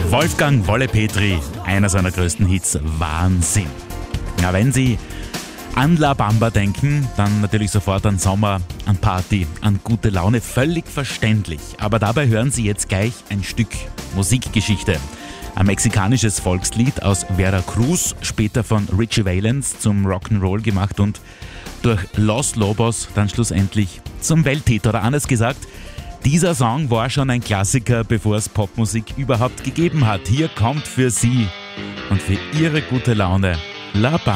Wolfgang Wolle Petri, einer seiner größten Hits, Wahnsinn. Ja, wenn Sie an La Bamba denken, dann natürlich sofort an Sommer, an Party, an gute Laune, völlig verständlich. Aber dabei hören Sie jetzt gleich ein Stück Musikgeschichte. Ein mexikanisches Volkslied aus Veracruz, später von Richie Valens zum Rock'n'Roll gemacht und durch Los Lobos dann schlussendlich zum Welthit. Oder anders gesagt, dieser Song war schon ein Klassiker, bevor es Popmusik überhaupt gegeben hat. Hier kommt für Sie und für Ihre gute Laune La Bamba.